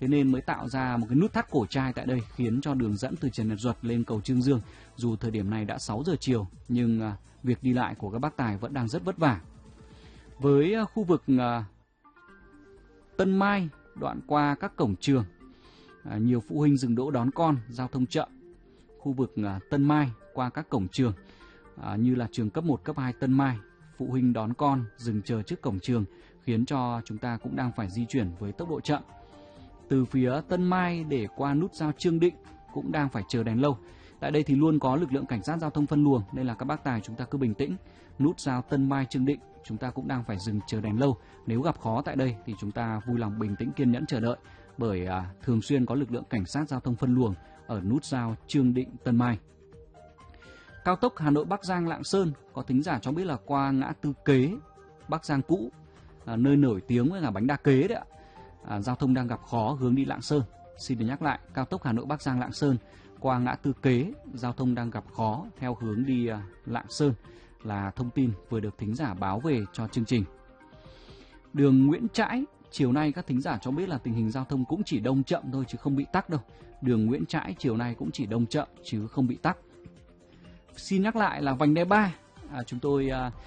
thế nên mới tạo ra một cái nút thắt cổ trai tại đây, khiến cho đường dẫn từ Trần Nhật Duật lên cầu Chương Dương dù thời điểm này đã 6 giờ chiều nhưng việc đi lại của các bác tài vẫn đang rất vất vả. Với khu vực Tân Mai đoạn qua các cổng trường, nhiều phụ huynh dừng đỗ đón con, giao thông chậm. Khu vực Tân Mai qua các cổng trường như là trường cấp 1, cấp 2 Tân Mai, phụ huynh đón con dừng chờ trước cổng trường khiến cho chúng ta cũng đang phải di chuyển với tốc độ chậm. Từ phía Tân Mai để qua nút giao Trương Định cũng đang phải chờ đèn lâu. Tại đây thì luôn có lực lượng cảnh sát giao thông phân luồng nên là các bác tài chúng ta cứ bình tĩnh. Nút giao Tân Mai Trương Định chúng ta cũng đang phải dừng chờ đèn lâu. Nếu gặp khó tại đây thì chúng ta vui lòng bình tĩnh kiên nhẫn chờ đợi, bởi thường xuyên có lực lượng cảnh sát giao thông phân luồng ở nút giao Trương Định Tân Mai. Cao tốc Hà Nội Bắc Giang Lạng Sơn, có thính giả cho biết là qua ngã tư Kế Bắc Giang cũ, nơi nổi tiếng với là bánh đa kế đấy ạ. Giao thông đang gặp khó hướng đi Lạng Sơn. Xin được nhắc lại, cao tốc Hà Nội Bắc Giang Lạng Sơn qua ngã tư Kế, giao thông đang gặp khó theo hướng đi Lạng Sơn là thông tin vừa được thính giả báo về cho chương trình. Đường Nguyễn Trãi, chiều nay các thính giả cho biết là tình hình giao thông cũng chỉ đông chậm thôi chứ không bị tắc đâu. Đường Nguyễn Trãi chiều nay cũng chỉ đông chậm chứ không bị tắc. Xin nhắc lại là vành đai 3, chúng tôi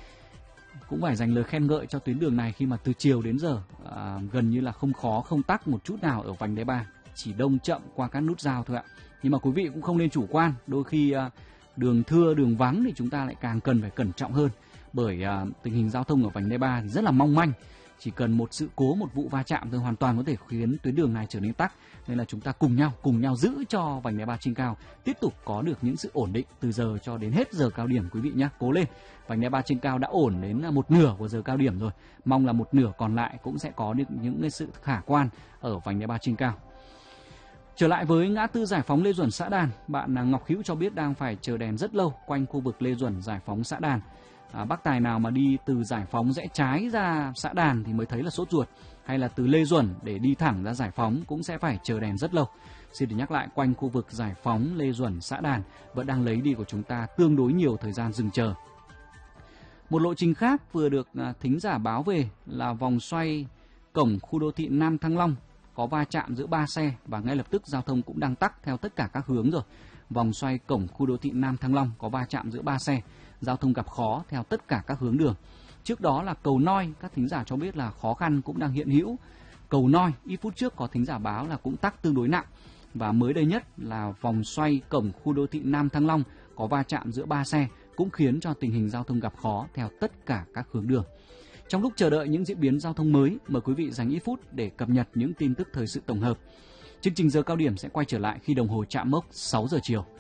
cũng phải dành lời khen ngợi cho tuyến đường này khi mà từ chiều đến giờ gần như là không khó, không tắc một chút nào ở vành đai 3, chỉ đông chậm qua các nút giao thôi ạ. Nhưng mà quý vị cũng không nên chủ quan, đôi khi đường thưa, đường vắng thì chúng ta lại càng cần phải cẩn trọng hơn, bởi tình hình giao thông ở vành đai 3 thì rất là mong manh. Chỉ cần một sự cố, một vụ va chạm thôi hoàn toàn có thể khiến tuyến đường này trở nên tắc. Nên là chúng ta cùng nhau giữ cho vành đai 3 trên cao tiếp tục có được những sự ổn định từ giờ cho đến hết giờ cao điểm quý vị nhé. Cố lên, vành đai 3 trên cao đã ổn đến một nửa của giờ cao điểm rồi. Mong là một nửa còn lại cũng sẽ có được những cái sự khả quan ở vành đai 3 trên cao. Trở lại với ngã tư Giải Phóng Lê Duẩn Xã Đàn, bạn Ngọc Hữu cho biết đang phải chờ đèn rất lâu quanh khu vực Lê Duẩn Giải Phóng Xã Đàn. Bác tài nào mà đi từ Giải Phóng rẽ trái ra Xã Đàn thì mới thấy là sốt ruột, hay là từ Lê Duẩn để đi thẳng ra Giải Phóng cũng sẽ phải chờ đèn rất lâu. Xin được nhắc lại, quanh khu vực Giải Phóng Lê Duẩn Xã Đàn vẫn đang lấy đi của chúng ta tương đối nhiều thời gian dừng chờ. Một lộ trình khác vừa được thính giả báo về là vòng xoay cổng khu đô thị Nam Thăng Long có va chạm giữa 3 xe và ngay lập tức giao thông cũng đang tắc theo tất cả các hướng rồi. Vòng xoay cổng khu đô thị Nam Thăng Long có va chạm giữa 3 xe, giao thông gặp khó theo tất cả các hướng đường. Trước đó là cầu Noi, các thính giả cho biết là khó khăn cũng đang hiện hữu. Cầu Noi, ít phút trước có thính giả báo là cũng tắc tương đối nặng. Và mới đây nhất là vòng xoay cổng khu đô thị Nam Thăng Long có va chạm giữa 3 xe cũng khiến cho tình hình giao thông gặp khó theo tất cả các hướng đường. Trong lúc chờ đợi những diễn biến giao thông mới, mời quý vị dành ít phút để cập nhật những tin tức thời sự tổng hợp. Chương trình giờ cao điểm sẽ quay trở lại khi đồng hồ chạm mốc 6 giờ chiều.